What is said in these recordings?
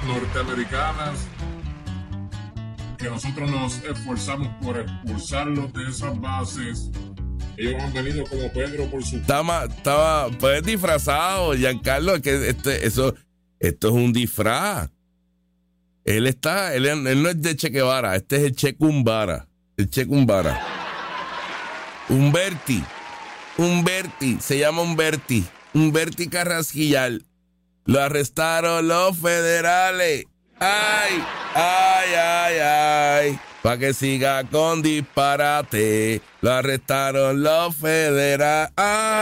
norteamericanas que nosotros nos esforzamos por expulsarlos de esas bases. Ellos han venido como Pedro por su... Estaba pues disfrazado, Giancarlo, que esto es un disfraz. Él no es de Che Guevara, este es el Che Cumbara. El Che Cumbara. Humberti, se llama Humberti Carrasquillar. Lo arrestaron los federales. Ay. Pa' que siga con disparate. Lo arrestaron los federales.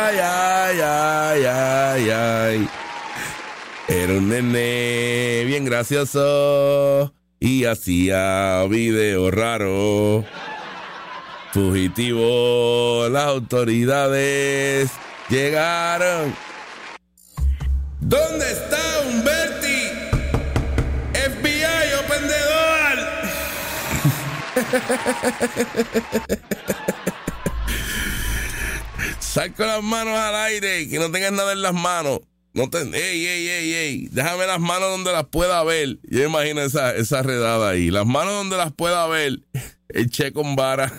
Ay. Era un nene bien gracioso y hacía videos raros. Fugitivo, las autoridades llegaron. ¿Dónde está Humberti? FBI, open the door. Sal con las manos al aire, que no tengas nada en las manos. Ey, déjame las manos donde las pueda ver. Yo imagino esa redada ahí. Las manos donde las pueda ver. El Che con vara.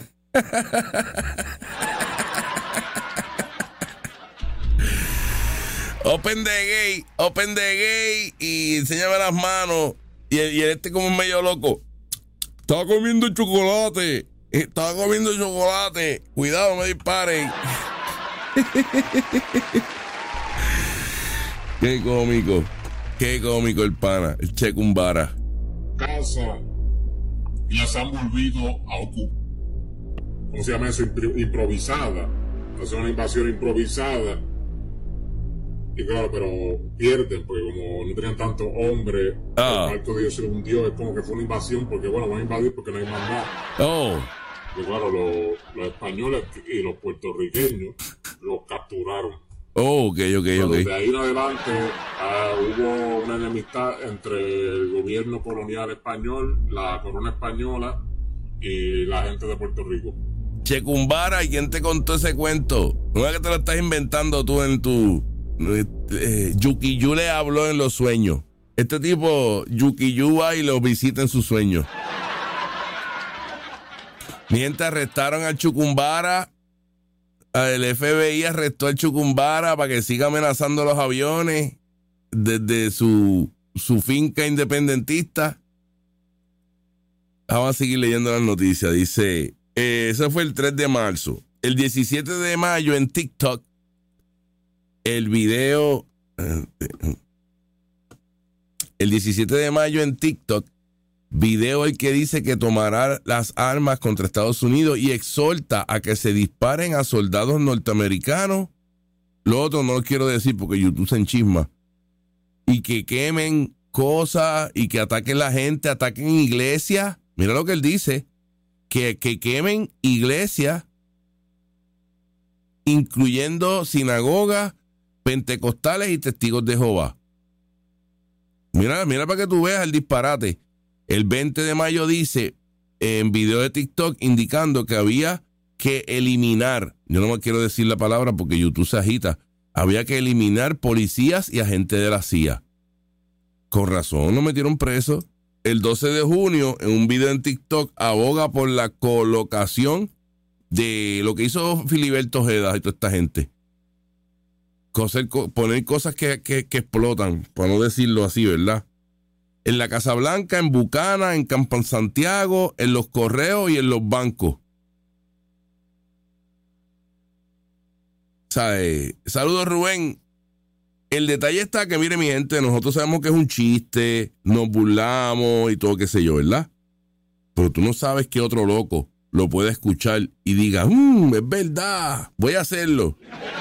Open the gate y enséñame las manos. Y este como un medio loco. Estaba comiendo chocolate. Cuidado, no me disparen. Qué cómico el pana, el Che Cumbara. Casa y las han volvido a ocupar. ¿Cómo se llama eso? Improvisada. Hacer una invasión improvisada. Y claro, pero pierden, porque como no tenían tanto hombre, el pacto de Dios se hundió. Es como que fue una invasión, porque bueno, van a invadir porque no hay más nada. Y claro, los españoles y los puertorriqueños los capturaron. Ok. De ahí en adelante hubo una enemistad entre el gobierno colonial español, la corona española y la gente de Puerto Rico. Che Cumbara, ¿y quién te contó ese cuento? No es que te lo estás inventando tú en tu... Yukiyu le habló en los sueños. Este tipo, Yukiyu va y lo visita en sus sueños. Mientras arrestaron al Chucumbara, el FBI arrestó al Chucumbara para que siga amenazando los aviones desde su finca independentista. Vamos a seguir leyendo las noticias. Dice, eso fue el 3 de marzo. El 17 de mayo en TikTok, el 17 de mayo en TikTok, video el que dice que tomará las armas contra Estados Unidos y exhorta a que se disparen a soldados norteamericanos. Lo otro no lo quiero decir porque YouTube se enchisma. Y que quemen cosas y que ataquen la gente, ataquen iglesias. Mira lo que él dice, que quemen iglesias, incluyendo sinagogas, pentecostales y testigos de Jehová. Mira para que tú veas el disparate. El 20 de mayo dice, en video de TikTok, indicando que había que eliminar, yo no me quiero decir la palabra porque YouTube se agita, había que eliminar policías y agentes de la CIA. Con razón, lo metieron preso. El 12 de junio, en un video en TikTok, aboga por la colocación de lo que hizo Filiberto Ojeda y toda esta gente. Poner cosas que explotan, para no decirlo así, ¿verdad? En la Casa Blanca, en Bucana, en Campo Santiago, en los correos y en los bancos. Saludos, Rubén. El detalle está que, mire, mi gente, nosotros sabemos que es un chiste, nos burlamos y todo, qué sé yo, ¿verdad? Pero tú no sabes que otro loco lo puede escuchar y diga, es verdad, voy a hacerlo.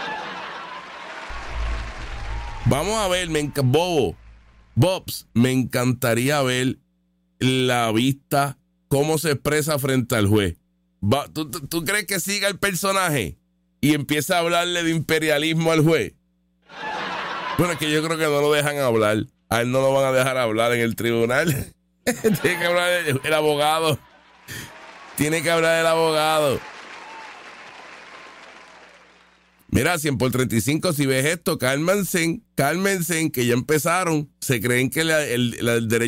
Vamos a ver, Bobs, me encantaría ver la vista, cómo se expresa frente al juez. ¿Tú crees que siga el personaje y empieza a hablarle de imperialismo al juez? Bueno, es que yo creo que no lo dejan hablar. A él no lo van a dejar hablar en el tribunal. Tiene que hablar el abogado. Mira, 100 por 35, si ves esto, cálmense, que ya empezaron. Se creen que el derecho